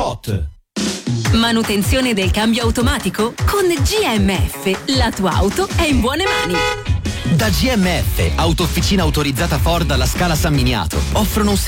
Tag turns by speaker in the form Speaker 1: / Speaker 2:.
Speaker 1: Spot.
Speaker 2: Manutenzione del cambio automatico? Con GMF, la tua auto è in buone mani.
Speaker 3: Da GMF, autofficina autorizzata Ford alla Scala San Miniato, offrono un